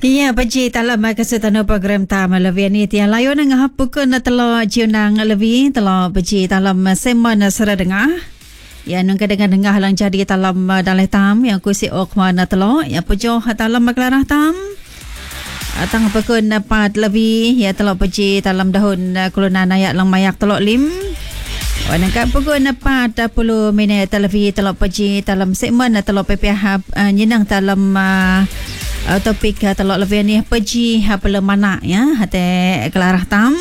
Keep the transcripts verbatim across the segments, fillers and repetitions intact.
Ya, baji dalam kesempatan program tamu lebih ni tiang layu nang pukul na telo jiunang lebih telo baji dalam semana sera dengar. Ya nung kadang dengar lang jadi dalam dalai tam yang kusi ok mana telo ya pujo dalam maklarah tam. Atang pukul na pat lebih ya telo baji dalam dahun kulunan ayat lang mayak telo lim. Wanang kat pukul na pat puluh minit lebih telo baji dalam semana telo pepihap nyenang dalam Uh, topik uh, telok lebih ni pergi apa mana ya hati kelarah tam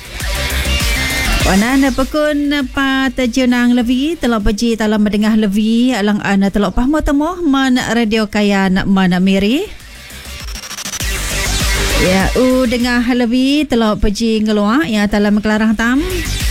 wana na pekun pa terjunang lebih telok pergi dalam mendengar lebih alang ana telok pahmo temu man radio kaya nak mana miri ya u dengar lebih telok pergi ngeluar ya dalam kelarah tam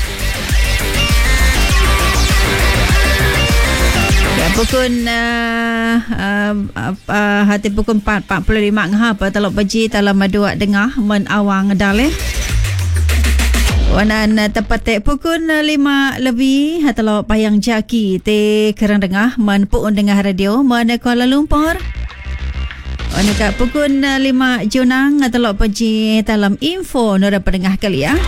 pukul uh, uh, uh, hati pukul empat empat puluh lima ngah apa telok baji dalam dua dengah men awang daleh wanan tepat pukul lima lebih telok payang jaki te kerang dengah men puun dengah radio men Kuala Lumpur wanan kat pukul lima junang telok baji dalam info nora pendengah kali ya.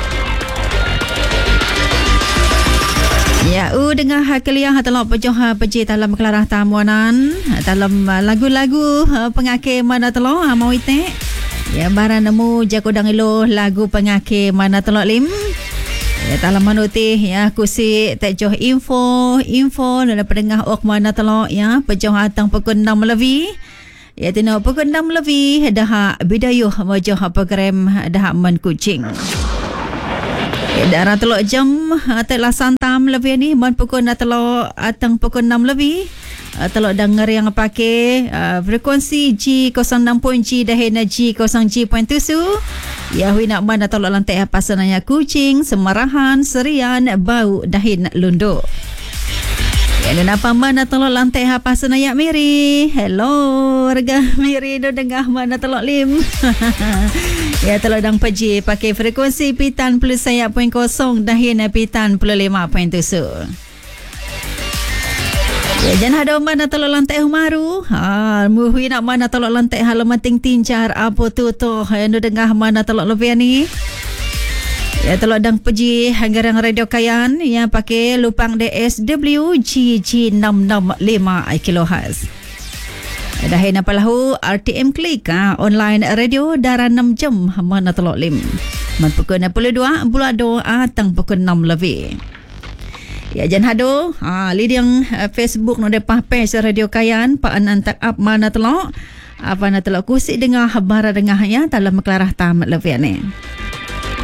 Ya, u dengar kalian telok pejoh peji dalam kelarah tamuanan dalam lagu-lagu pengake mana telok mau ite. Ya barang nemu jagodang ilo lagu pengake mana telok lim. Ya dalam manuti ya kusi tejoh info info dalam pendengah ok mana telok ya pejoh atang pukul enam lebih. Ya tino pukul enam lebih dah bidayuh mojoh program dah men Kuching. Darah telok jam telah santam lebih ni man pukul na telok atang pukul enam lebih telok dengar yang pakai uh, frekuensi G nol enam point G dahin G nol G point tujuh ya hui nak mana telok lantai pasananya Kuching Semarahan Serian Bau dahin Lunduk ya dan apa mana telok lantai pasananya Miri hello warga Miri do dengar mana telok lim ya telok dang pergi pakai frekuensi pitan plus saya point kosong dahin pitan puluh lima point tujuh. Ya jangan ada mana telok lantai maru. Ha muhui nak mana telok lantai halaman ting tincar apa tu tu yang dengar mana telok lebih ni. Ya telok dang pergi hanggarang radio kayan yang pakai lupang D S W G G enam enam lima kilohertz. Dah hena palahu R T M Klik ha, online radio darah enam jam mana telok lim. Man pukul enam puluh dua bulan dua atang pukul enam lebih. Ya jan hado ha lidang uh, Facebook no depah page radio kayan pa antak up mana telok apa na telok kusik dengar habar dengar ya dalam kelarah tamat lebih ni.